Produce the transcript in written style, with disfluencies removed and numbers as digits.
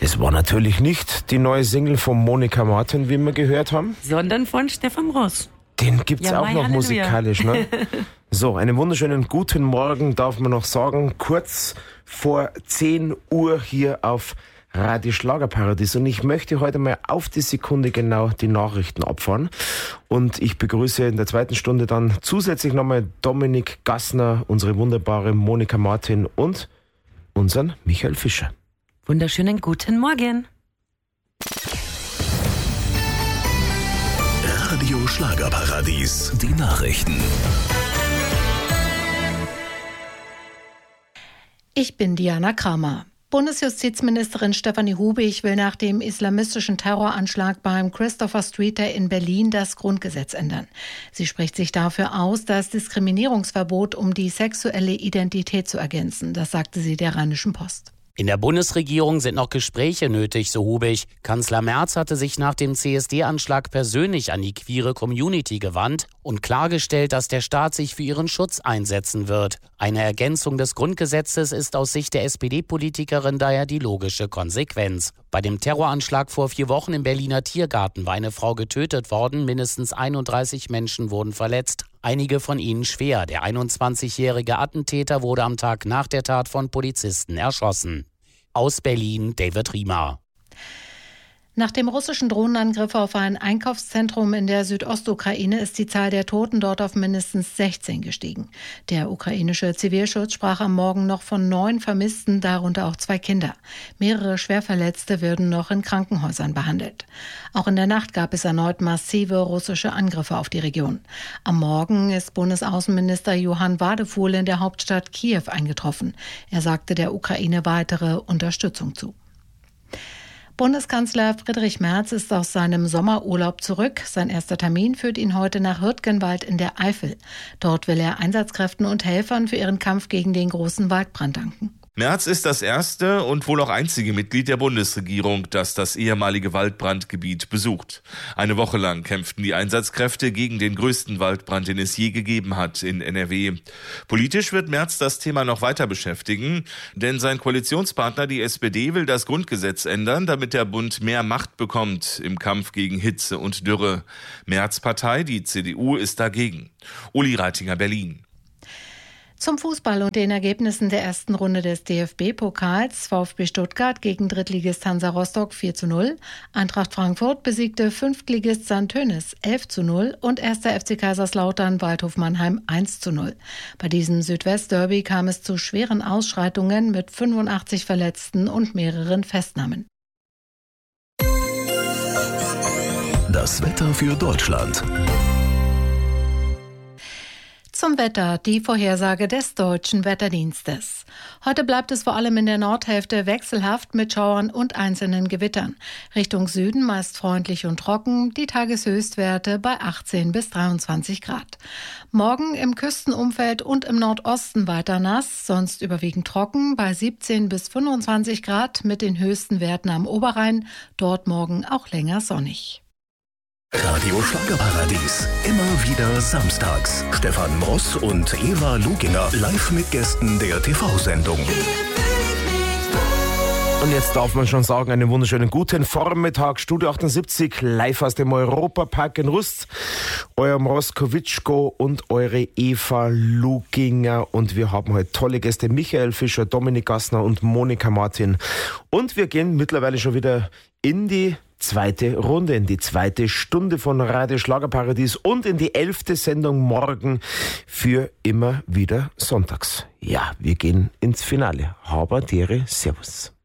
Es war natürlich nicht die neue Single von Monika Martin, wie wir gehört haben. Sondern von Stefan Ross. Den gibt's Ja, auch noch Halleluja. musikalisch, ne? So, einen wunderschönen guten Morgen darf man noch sagen. Kurz vor 10 Uhr hier auf Radio Schlagerparadies. Und ich möchte heute mal auf die Sekunde genau die Nachrichten abfahren. Und ich begrüße in der zweiten Stunde dann zusätzlich nochmal Dominik Gassner, unsere wunderbare Monika Martin und unseren Michael Fischer. Wunderschönen guten Morgen. Radio Schlagerparadies, die Nachrichten. Ich bin Diana Kramer. Bundesjustizministerin Stefanie Hubig will nach dem islamistischen Terroranschlag beim Christopher Street in Berlin das Grundgesetz ändern. Sie spricht sich dafür aus, das Diskriminierungsverbot um die sexuelle Identität zu ergänzen. Das sagte sie der Rheinischen Post. In der Bundesregierung sind noch Gespräche nötig, so Hubig. Kanzler Merz hatte sich nach dem CSD-Anschlag persönlich an die queere Community gewandt und klargestellt, dass der Staat sich für ihren Schutz einsetzen wird. Eine Ergänzung des Grundgesetzes ist aus Sicht der SPD-Politikerin daher die logische Konsequenz. Bei dem Terroranschlag vor 4 Wochen im Berliner Tiergarten war eine Frau getötet worden, mindestens 31 Menschen wurden verletzt. Einige von ihnen schwer. Der 21-jährige Attentäter wurde am Tag nach der Tat von Polizisten erschossen. Aus Berlin, David Riemer. Nach dem russischen Drohnenangriff auf ein Einkaufszentrum in der Südostukraine ist die Zahl der Toten dort auf mindestens 16 gestiegen. Der ukrainische Zivilschutz sprach am Morgen noch von 9 Vermissten, darunter auch 2 Kinder. Mehrere Schwerverletzte werden noch in Krankenhäusern behandelt. Auch in der Nacht gab es erneut massive russische Angriffe auf die Region. Am Morgen ist Bundesaußenminister Johann Wadefuhl in der Hauptstadt Kiew eingetroffen. Er sagte der Ukraine weitere Unterstützung zu. Bundeskanzler Friedrich Merz ist aus seinem Sommerurlaub zurück. Sein erster Termin führt ihn heute nach Hürtgenwald in der Eifel. Dort will er Einsatzkräften und Helfern für ihren Kampf gegen den großen Waldbrand danken. Merz ist das erste und wohl auch einzige Mitglied der Bundesregierung, das das ehemalige Waldbrandgebiet besucht. Eine Woche lang kämpften die Einsatzkräfte gegen den größten Waldbrand, den es je gegeben hat in NRW. Politisch wird Merz das Thema noch weiter beschäftigen, denn sein Koalitionspartner, die SPD, will das Grundgesetz ändern, damit der Bund mehr Macht bekommt im Kampf gegen Hitze und Dürre. Merz' Partei, die CDU, ist dagegen. Uli Reitinger, Berlin. Zum Fußball und den Ergebnissen der ersten Runde des DFB-Pokals. VfB Stuttgart gegen Drittligist Hansa Rostock 4:0. Eintracht Frankfurt besiegte Fünftligist St. Tönis 11:0 und 1. FC Kaiserslautern Waldhof Mannheim 1:0. Bei diesem Südwest-Derby kam es zu schweren Ausschreitungen mit 85 Verletzten und mehreren Festnahmen. Das Wetter für Deutschland. Zum Wetter, die Vorhersage des Deutschen Wetterdienstes. Heute bleibt es vor allem in der Nordhälfte wechselhaft mit Schauern und einzelnen Gewittern. Richtung Süden meist freundlich und trocken, die Tageshöchstwerte bei 18 bis 23 Grad. Morgen im Küstenumfeld und im Nordosten weiter nass, sonst überwiegend trocken bei 17 bis 25 Grad mit den höchsten Werten am Oberrhein, dort morgen auch länger sonnig. Radio Schlagerparadies. Immer wieder samstags. Stefan Ross und Eva Luginger live mit Gästen der TV-Sendung. Und jetzt darf man schon sagen, einen wunderschönen guten Vormittag. Studio 78, live aus dem Europapark in Rust. Euer Mroskowitschko und eure Eva Luginger. Und wir haben heute tolle Gäste, Michael Fischer, Dominik Gassner und Monika Martin. Und wir gehen mittlerweile schon wieder in die zweite Runde, in die zweite Stunde von Radio Schlagerparadies und in die 11. Sendung morgen für immer wieder sonntags. Ja, wir gehen ins Finale. Haberdere, servus.